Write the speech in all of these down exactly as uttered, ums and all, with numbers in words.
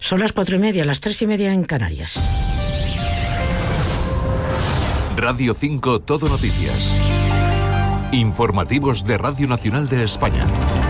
Son las cuatro y media, las tres y media en Canarias. Radio cinco Todo Noticias. Informativos de Radio Nacional de España.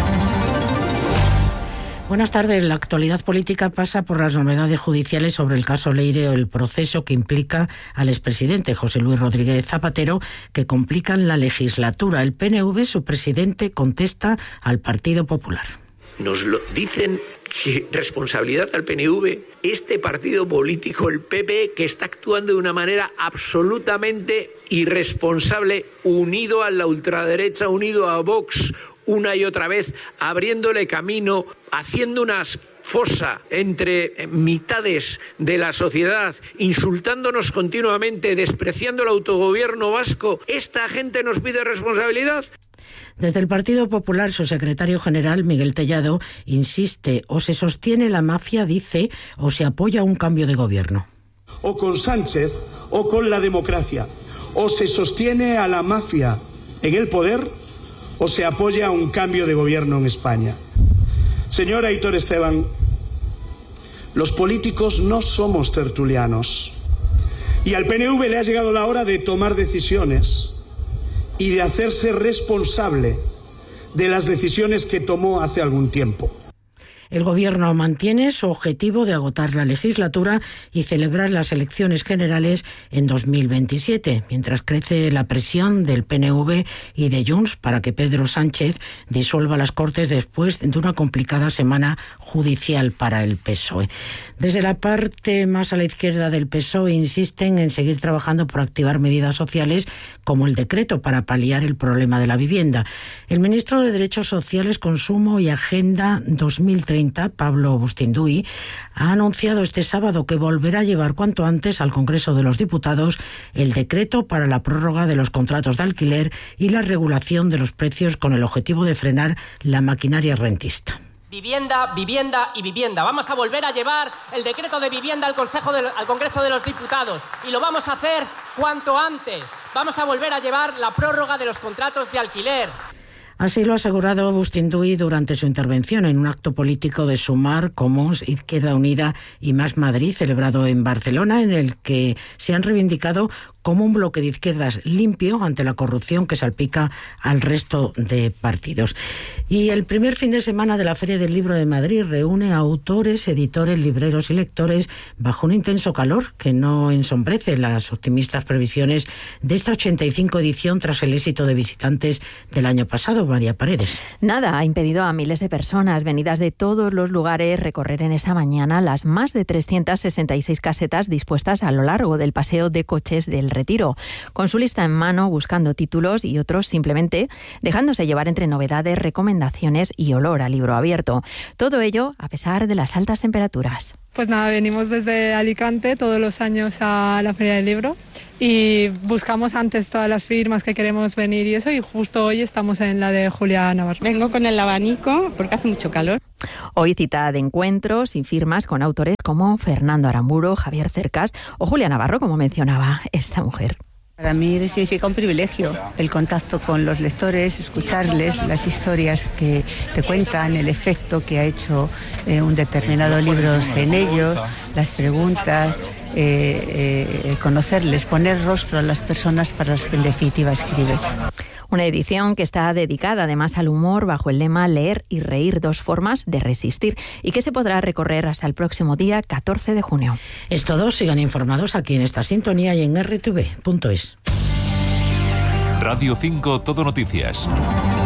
Buenas tardes. La actualidad política pasa por las novedades judiciales sobre el caso Leire o el proceso que implica al expresidente José Luis Rodríguez Zapatero, que complican la legislatura. El P N V, su presidente, contesta al Partido Popular. Nos lo dicen que responsabilidad al P N V, este partido político, el P P, que está actuando de una manera absolutamente irresponsable, unido a la ultraderecha, unido a Vox, una y otra vez, abriéndole camino, haciendo unas fosa entre mitades de la sociedad, insultándonos continuamente, despreciando el autogobierno vasco. ¿Esta gente nos pide responsabilidad? Desde el Partido Popular, su secretario general, Miguel Tellado, insiste: o se sostiene la mafia, dice, o se apoya un cambio de gobierno. O con Sánchez o con la democracia. O se sostiene a la mafia en el poder o se apoya un cambio de gobierno en España. Señor Aitor Esteban, los políticos no somos tertulianos. Y al P N V le ha llegado la hora de tomar decisiones y de hacerse responsable de las decisiones que tomó hace algún tiempo. El Gobierno mantiene su objetivo de agotar la legislatura y celebrar las elecciones generales en dos mil veintisiete, mientras crece la presión del P N V y de Junts para que Pedro Sánchez disuelva las Cortes después de una complicada semana judicial para el P S O E. Desde la parte más a la izquierda del P S O E insisten en seguir trabajando por activar medidas sociales como el decreto para paliar el problema de la vivienda. El ministro de Derechos Sociales, Consumo y Agenda dos mil treinta, Pablo Bustinduy, ha anunciado este sábado que volverá a llevar cuanto antes al Congreso de los Diputados el decreto para la prórroga de los contratos de alquiler y la regulación de los precios con el objetivo de frenar la maquinaria rentista. Vivienda, vivienda y vivienda. Vamos a volver a llevar el decreto de vivienda al, Consejo de, al Congreso de los Diputados y lo vamos a hacer cuanto antes. Vamos a volver a llevar la prórroga de los contratos de alquiler. Así lo ha asegurado Bustinduy durante su intervención en un acto político de Sumar, Comuns, Izquierda Unida y Más Madrid, celebrado en Barcelona, en el que se han reivindicado como un bloque de izquierdas limpio ante la corrupción que salpica al resto de partidos. Y el primer fin de semana de la Feria del Libro de Madrid reúne a autores, editores, libreros y lectores bajo un intenso calor que no ensombrece las optimistas previsiones de esta ochenta y cinco edición tras el éxito de visitantes del año pasado. María Paredes. Nada ha impedido a miles de personas venidas de todos los lugares recorrer en esta mañana las más de trescientas sesenta y seis casetas dispuestas a lo largo del paseo de coches del Retiro, con su lista en mano, buscando títulos y otros simplemente dejándose llevar entre novedades, recomendaciones y olor a libro abierto. Todo ello a pesar de las altas temperaturas. Pues nada, venimos desde Alicante todos los años a la Feria del Libro y buscamos antes todas las firmas que queremos venir y eso, y justo hoy estamos en la de Julia Navarro. Vengo con el abanico porque hace mucho calor. Hoy cita de encuentros y firmas con autores como Fernando Aramburu, Javier Cercas o Julia Navarro, como mencionaba esta mujer. Para mí significa un privilegio el contacto con los lectores, escucharles las historias que te cuentan, el efecto que ha hecho eh, un determinado libro en ellos, las preguntas, eh, eh, conocerles, poner rostro a las personas para las que en definitiva escribes. Una edición que está dedicada además al humor bajo el lema Leer y reír, dos formas de resistir, y que se podrá recorrer hasta el próximo día catorce de junio. Es todo, sigan informados aquí en esta sintonía y en erre te ve punto es. Radio cinco Todo Noticias.